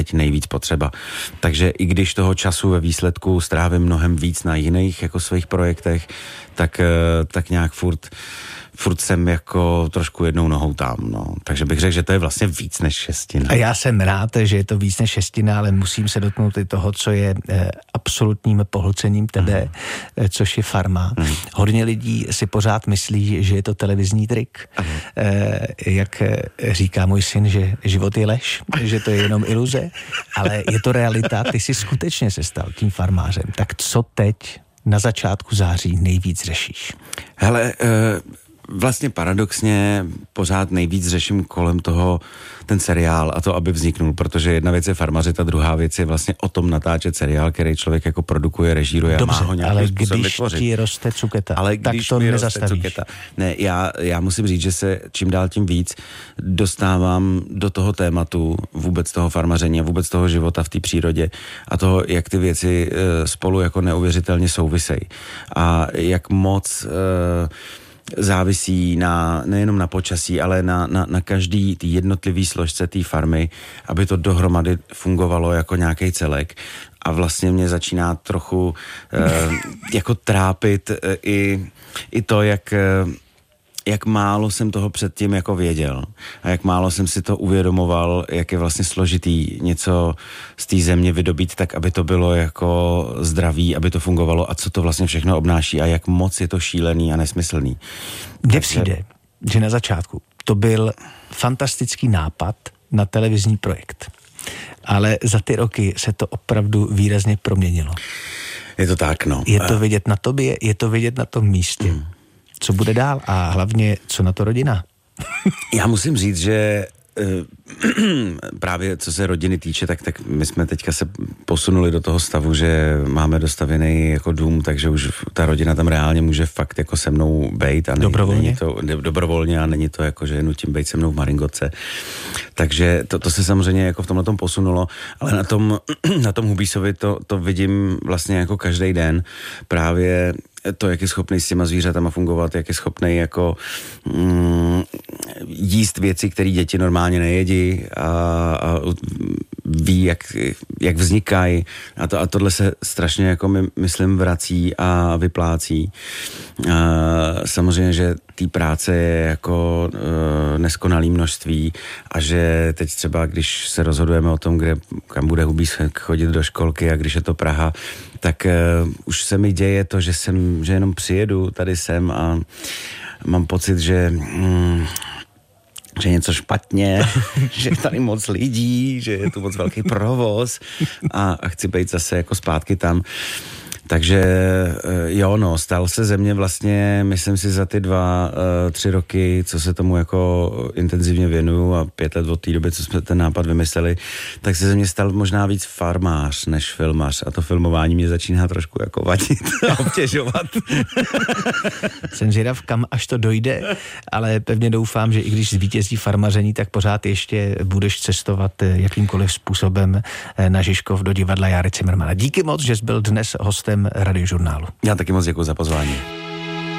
teď nejvíc potřeba. Takže i když toho času ve výsledku strávím mnohem víc na jiných jako svých projektech, tak nějak furt jsem jako trošku jednou nohou tam, no. Takže bych řekl, že to je vlastně víc než šestina. A já jsem rád, že je to víc než šestina, ale musím se dotknout i toho, co je absolutním pohlcením tebe, což je Farma. Hodně lidí si pořád myslí, že je to televizní trik. Jak říká můj syn, že život je lež, že to je jenom iluze, ale je to realita. Ty jsi skutečně se stal tím farmářem. Tak co teď na začátku září nejvíc řešíš? Hele, vlastně paradoxně pořád nejvíc řeším kolem toho ten seriál a to, aby vzniknul, protože jedna věc je farmařit a druhá věc je vlastně o tom natáčet seriál, který člověk jako produkuje, režíruje a má ho nějakým způsobem vytvořit. Ale když ti roste cuketa, ale tak když to mi nezastavíš. Cuketa. Ne, já musím říct, že se čím dál tím víc dostávám do toho tématu vůbec toho farmaření a vůbec toho života v té přírodě a toho, jak ty věci spolu jako neuvěřitelně souvisejí a jak moc závisí nejenom na počasí, ale na každý tý jednotlivý složce té farmy, aby to dohromady fungovalo jako nějaký celek. A vlastně mě začíná trochu jako trápit i to, jak málo jsem toho předtím jako věděl a jak málo jsem si to uvědomoval, jak je vlastně složitý něco z té země vydobít tak, aby to bylo jako zdravý, aby to fungovalo a co to vlastně všechno obnáší a jak moc je to šílený a nesmyslný. Mně přijde, že na začátku to byl fantastický nápad na televizní projekt, ale za ty roky se to opravdu výrazně proměnilo. Je to tak, no. Je to vidět na tobě, je to vidět na tom místě. Co bude dál a hlavně, co na to rodina? Já musím říct, že právě co se rodiny týče, tak my jsme teďka se posunuli do toho stavu, že máme dostavěný jako dům, takže už ta rodina tam reálně může fakt jako se mnou bejt a není to dobrovolně a není to jako, že nutím bejt se mnou v Maringotce. Takže to se samozřejmě jako v tomhletom posunulo, ale na tom Hubísovi to vidím vlastně jako každý den. Právě to, jak je schopný s těma zvířatama fungovat, jak je schopný jako jíst věci, které děti normálně nejedí a ví, jak vznikají a tohle se strašně jako myslím vrací a vyplácí. Samozřejmě, že té práce je jako neskonalý množství a že teď třeba, když se rozhodujeme o tom, kam bude Hubís chodit do školky a když je to Praha, tak už se mi děje to, že jenom přijedu tady sem a mám pocit, že je něco špatně, že je tady moc lidí, že je tu moc velký provoz a chci být zase jako zpátky tam. Takže jo, no, stal se ze mě vlastně, myslím si, za ty 2-3 roky, co se tomu jako intenzivně věnuju a 5 let od té doby, co jsme ten nápad vymysleli, tak se ze mě stal možná víc farmář než filmař a to filmování mě začíná trošku jako vadit a obtěžovat. Jsem zvědav, kam až to dojde, ale pevně doufám, že i když zvítězí farmaření, tak pořád ještě budeš cestovat jakýmkoliv způsobem na Žižkov do divadla Járy Cimrmana. Díky moc, že jsi byl dnes hostem Radiožurnálu. Já taky moc děkuji za pozvání.